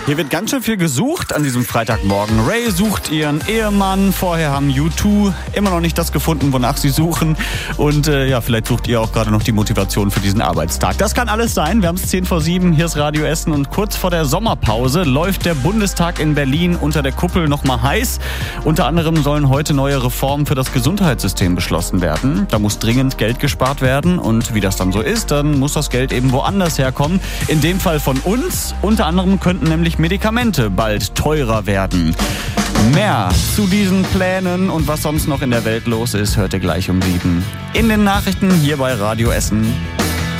Hier wird ganz schön viel gesucht an diesem Freitagmorgen. Ray sucht ihren Ehemann. Vorher haben U2 immer noch nicht das gefunden, wonach sie suchen. Und vielleicht sucht ihr auch gerade noch die Motivation für diesen Arbeitstag. Das kann alles sein. Wir haben es 6:50. Hier ist Radio Essen. Und kurz vor der Sommerpause läuft der Bundestag in Berlin unter der Kuppel nochmal heiß. Unter anderem sollen heute neue Reformen für das Gesundheitssystem beschlossen werden. Da muss dringend Geld gespart werden. Und wie das dann so ist, dann muss das Geld eben woanders herkommen. In dem Fall von uns. Unter anderem könnten nämlich Medikamente bald teurer werden. Mehr zu diesen Plänen und was sonst noch in der Welt los ist, hört ihr gleich um 7 in den Nachrichten hier bei Radio Essen.